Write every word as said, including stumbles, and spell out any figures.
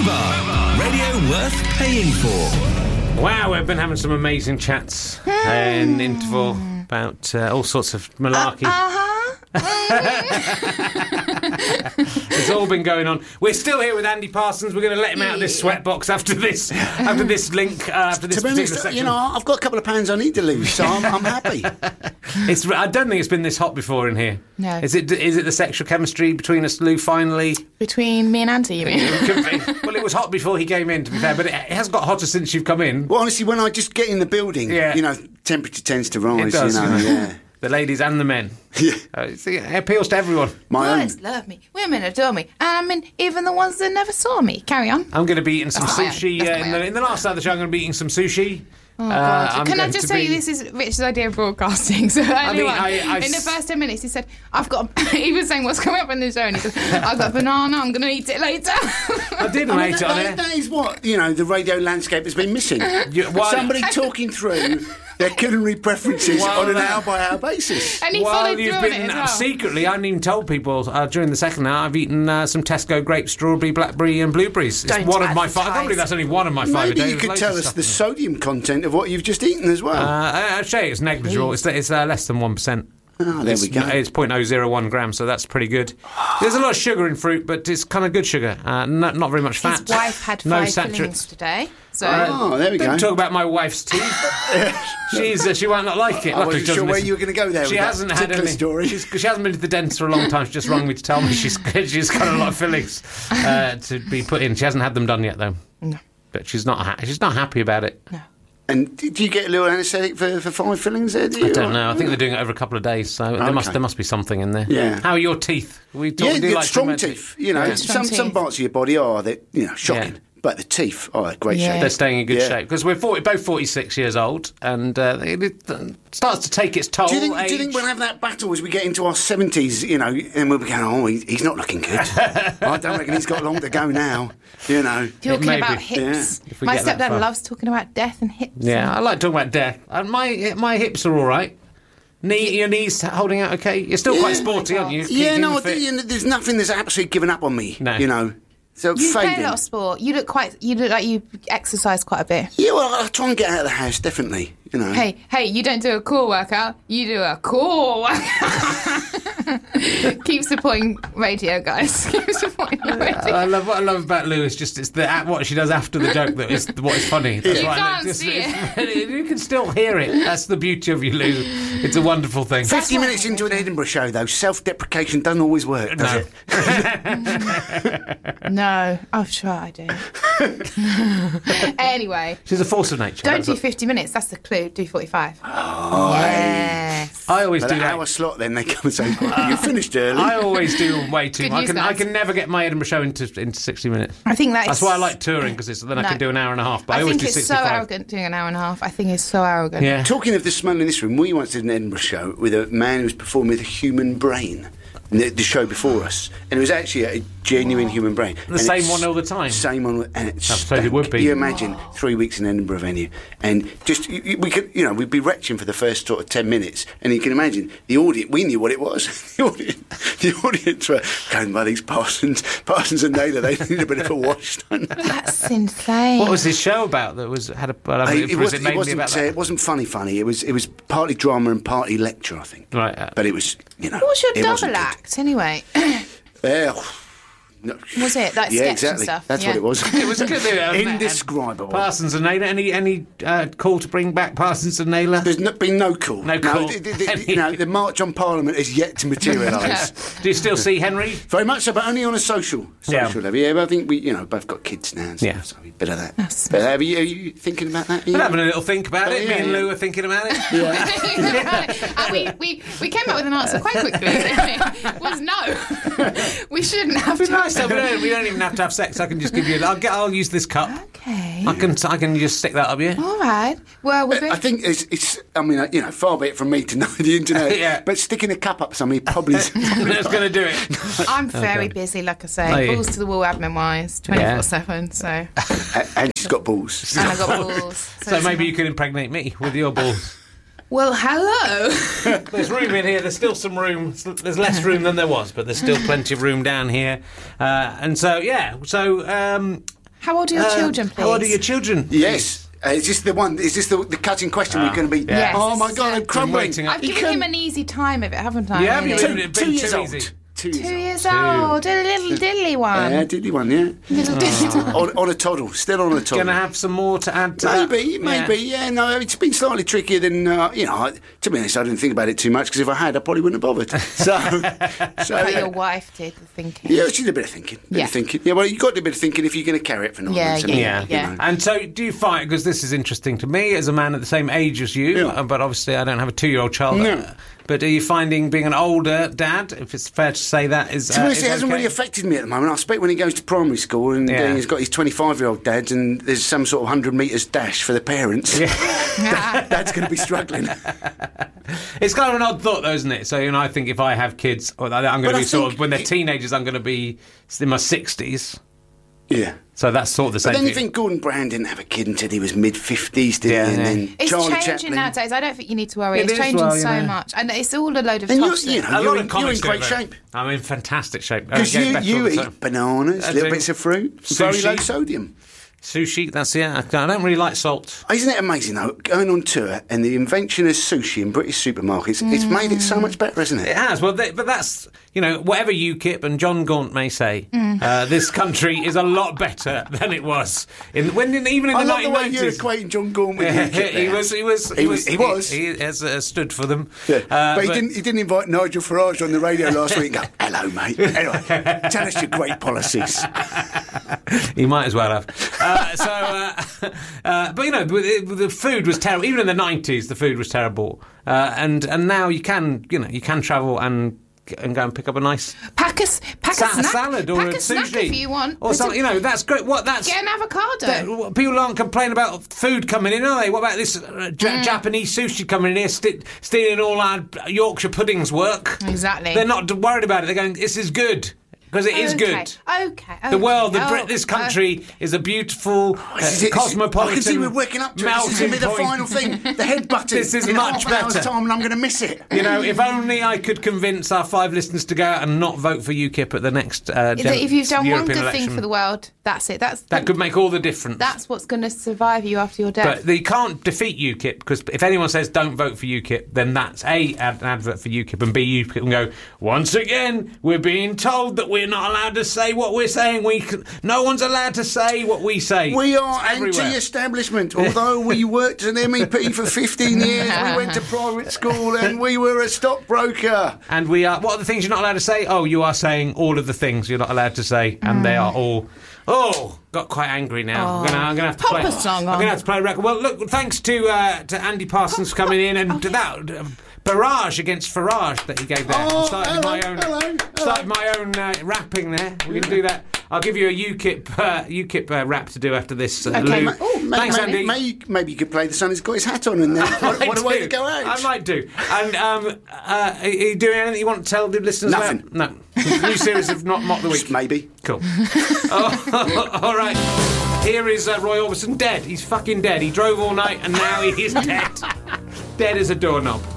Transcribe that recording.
Crowbar, radio worth paying for. Wow, we've been having some amazing chats in interval about uh, all sorts of malarkey. Uh-huh. It's all been going on. We're still here with Andy Parsons. We're going to let him out of this sweatbox after this, after this link, uh, after this To be particular honest, section. you know, I've got a couple of pounds I need to lose, so I'm, I'm happy. It's, I don't think it's been this hot before in here. No. Is it? Is it the sexual chemistry between us, Lou? Finally, Between me and Auntie, you mean? Could be. Well, it was hot before he came in, to be fair, but it, it has got hotter since you've come in. Well, honestly, when I just get in the building, Yeah. you know, temperature tends to rise. It does, you know, you know. yeah. The ladies and the men. Yeah. Uh, it's- it appeals to everyone. My own. Boys love me. Women adore me. And I mean, even the ones that never saw me. Carry on. I'm going to be eating some Oh, yeah. sushi That's uh, not in, my the, in the last hour of the show. I'm going to be eating some sushi. Oh, Uh, God. I'm Can I going just to tell you, be- this is Rich's idea of broadcasting. So early mean, on, I- I in the s- first ten minutes, he said, I've got... he was saying what's coming up in the show, and he said, I've got a banana, I'm going to eat it later. I did I mean, mate that, on that- it. that is what, you know, the radio landscape has been missing. You- why- Somebody talking through their culinary preferences Well, on an that- hour-by-hour basis. And he Well, followed you've through been on it as well. secretly. I haven't even told people uh, during the second hour. I've eaten uh, some Tesco grape, strawberry, blackberry, and blueberries. It's Don't one of my five. I advertise. can't believe that's only one of my five a Maybe day. you There's could loads tell of us stuff the in sodium content of what you've just eaten as well. there. Uh, I'd say it's negligible. It's, it's uh, less than one percent. oh, there It's, we go. it's zero point zero zero one grams, so that's pretty good. There's a lot of sugar in fruit, but it's kind of good sugar. Uh, not, not very much fat. His wife had no five saturates. fillings today. So Oh, there we Don't go. talk about my wife's teeth. She's uh, she might not like it. I Luckily, wasn't she doesn't sure where listen. you were going to go there She with hasn't that had particular any. story. She's, she hasn't been to the dentist for a long time. She just rung me to tell me she's she's got a lot of fillings uh, to be put in. She hasn't had them done yet though. No. But she's not ha- she's not happy about it. No. And do you get a little anaesthetic for, for five fillings there, do you? I don't know. I think they're doing it over a couple of days, so there must Okay. there must be something in there. Yeah. How are your teeth? We talk, Yeah, we do yeah, like strong talking about teeth. You know, Yeah. Strong some some teeth. parts of your body are that you know shocking, Yeah. but the teeth are great Yeah. shape. They're staying in good Yeah. shape because we're forty, both forty-six years old, and uh, it, it starts to take its toll. Do you think? Do you age. think we'll have that battle as we get into our seventies? You know, and we'll be going, "Oh, he, he's not looking good." I don't reckon he's got long to go now. You know, talking Maybe. about hips. Yeah. If we My get that stepdad far. loves talking about death and hips. Yeah, I like talking about death. And my my hips are all right. Knee, your knees holding out okay? You're still quite Yeah. sporty, aren't you? yeah, Keeping no, fit. you know, there's nothing that's absolutely given up on me. No. You know, so You play fading. a lot of sport. You look quite. You look like you exercise quite a bit. Yeah, well, I try and get out of the house, definitely. You know. Hey, hey! You don't do a core workout. You do a core workout. Keep supporting radio, guys. Keep supporting the radio. I love what I love about Lou is just it's the what she does after the joke that is what is funny. That's You what I can't just- see it's- You can still hear it. That's the beauty of you, Lou. It's a wonderful thing. Fifty minutes into an Edinburgh show, though, self-deprecation doesn't always work, does No. it? No, I've tried it. Anyway, She's a force of nature. don't That's do what- fifty minutes. That's the clue. Do forty-five. Oh, yes. I always But do an that. hour slot, then they come and say, "You finished early." I always do way too Good much. I news, can, I guys. can never get my Edinburgh show into into sixty minutes. I think that That's is- why I like touring because then I No. can do an hour and a half. But I, I always think do it's so sixty-five. arrogant doing an hour and a half. I think it's so arrogant. Yeah. Talking of the smell in this room, we once did an Edinburgh show with a man who was performing with a human brain. The, the show before us, and it was actually a genuine human brain. The And same it's- one all the time? Same one, and it's I suppose it would be. You imagine three weeks in Edinburgh venue, and just you- you- we could, you know, we'd be retching for the first sort of ten minutes, and you can imagine the audience. We knew what it was. the audience, the audience were going by these Parsons, Parsons and Naylor. They need a bit of a wash. Don't they? That's insane. What was this show about that was had a? Well, I mean, it, was was, it it mainly wasn't. about Uh, that? it wasn't funny. Funny. It was. It was partly drama and partly lecture. I think. Right. Uh, But it was. You know. What was your it wasn't double good. act anyway? Yeah. No. Was it like Yeah, sketch and exactly. stuff? That's Yeah. what it was. It was good. uh, Indescribable. Parsons and Naylor. Any any uh, call to bring back Parsons and Naylor? There's no, been no call. No call. the, the, the, you know, the March on Parliament is yet to materialise. Do you still see Henry? Very much so, but only on a social Yeah. social level. Yeah, but I think we, you know, both got kids now and stuff, Yeah. so a bit of that. That's- But are you, are you thinking about that? We're having a little think about Oh, it. Me yeah, and yeah. Lou are thinking about it. and we, we, we came up with an answer quite quickly. It was no. We shouldn't have It'd to. be nice though. We don't, we don't even have to have sex. I can just give you. I'll get. I'll use this cup. Okay. I can. I can just stick that up you. All right. Well, we're I think it's, it's. I mean, uh, you know, far be it from me to know the internet. Yeah. But sticking a cup up somebody probably. That's going to do it. I'm very busy, like I say. Are you? Balls to the wall admin wise, twenty-four seven. So. And and she's got balls. I got balls. So maybe you could impregnate me with your balls. Well, hello. There's room in here. There's still some room. There's less room than there was, but there's still plenty of room down here. Uh, and so, yeah. So, um, How old are your Uh, children, please? How old are your children? Yes. Uh, is this the one? Is this the, the cutting question we're going to be? Yes. Oh my God, I'm Yes. crumbling. Waiting I've up. given can- him an easy time of it, haven't I? Yeah, have you really? really? Two, Been two years too old. easy. Two years Two old. years old, a little diddly one. Yeah, did you one? Yeah. Little diddly one. on, on a toddle, still on a toddle. Going to have some more to add to that? Maybe, maybe, yeah. No, it's been slightly trickier than uh, you know. I, to be honest, I didn't think about it too much because if I had, I probably wouldn't have bothered. So, so But yeah. your wife did the thinking. Yeah, she did a bit of thinking. Bit Yeah. of thinking. Yeah, well, you got to do a bit of thinking if you're going to carry it for nine Yeah, months. yeah, haven't Yeah, you? yeah. You know. And so, do you find, because this is interesting to me as a man at the same age as you, Yeah. uh, but obviously I don't have a two-year-old child. No. uh, But are you finding being an older dad, if it's fair to say that, is, To be uh, honest, is it hasn't okay? really affected me at the moment. I expect when he goes to primary school and Yeah. uh, he's got his twenty-five-year-old dads and there's some sort of one hundred metres dash for the parents, Dad- Dad's going to be struggling. It's kind of an odd thought, though, isn't it? So, you know, I think if I have kids, or I'm going But to I be sort think of, when they're it- teenagers, I'm going to be in my sixties. Yeah. So that's sort of the But same then you thing. think Gordon Brown didn't have a kid until he was mid-fifties, did Yeah, he? And yeah. then It's Charlie changing Chaplin. nowadays. I don't think you need to worry. It it's is, changing well, you so know. much. And it's all a load of And you're, toss. you know, A you're, lot in, of you're comics in do great it, though. shape. I'm in fantastic shape. Uh, Because getting you, better you all the eat time. bananas, I little do. bits of fruit, very Sushi. low sodium. Sushi, that's yeah. I don't really like salt. Isn't it amazing, though, going on tour and the invention of sushi in British supermarkets, it's made it so much better, hasn't It it? has, well, they, but that's, you know, whatever UKIP and John Gaunt may say, uh, this country is a lot better than it was in when in, even in I the love the way nineteen you're nineties. equating John Gorn with Yeah, UKIP he there. was, he was, He was- he was. he, he has uh, stood for them. Yeah. Uh, but he didn't. He didn't invite Nigel Farage on the radio last week. And go, hello, mate. Anyway, tell us your great policies. He might as well have. Uh, so, uh, uh, but you know, the, the food was terrible. Even in the nineties, the food was terrible. Uh, and and now you can, you know, you can travel and and go and pick up a nice Pack a, s- pack sa- a snack. salad or pack a a snack sushi if you want. or Put something. a- You know, that's great. What that's. Get an avocado. that- people aren't complaining about food coming in, are they? What about this uh, ja- Japanese sushi coming in here, st- stealing all our Yorkshire puddings work? Exactly. They're not worried about it. They're going, this is good. Because it is okay. good. Okay. The world, the okay. Brit- Oh, this country is a beautiful, uh, This is it. cosmopolitan, I can see we're working up to it. This is going to be the melting final point. thing. The head button. This is in much half an hour's better. time, and I'm going to miss it. You know, if only I could convince our five listeners to go out and not vote for UKIP at the next uh, If dem- if you've done one European good election. thing for the world, that's it. That's That could make all the difference. that's what's going to survive you after your death. But you can't defeat UKIP, because if anyone says don't vote for UKIP, then that's A, an advert for UKIP, and B, UKIP can go, once again, we're being told that we're not allowed to say what we're saying. We can, no one's allowed to say what we say. We are It's everywhere. anti-establishment. Although we worked as an M E P for fifteen years, we went to private school and we were a stockbroker. And we are. What are the things you're not allowed to say? Oh, you are saying all of the things you're not allowed to say, and they are all. Oh, got quite angry now. I'm gonna, I'm gonna have to Pop play. a song I'm on. gonna have to play a record. Well, look, thanks to uh, to Andy Parsons for coming in and to that uh, barrage against Farage that he gave there. Oh, started hello, my own. hello, hello. Started my own uh, rapping there. We can do that. I'll give you a UKIP uh, UKIP uh, rap to do after this. Uh, Okay, Lou. ma- Oh, may- Thanks, may- Andy. may- maybe you could play the son who's got his hat on, and then what, I what a way do. to go out. I might do. And um, uh, are you doing anything you want to tell the listeners Nothing. about? No. New series of Not Mock the Week. Maybe. Cool. oh, all right. Here is uh, Roy Orbison dead. He's fucking dead. He drove all night and now he is dead. Dead as a doorknob.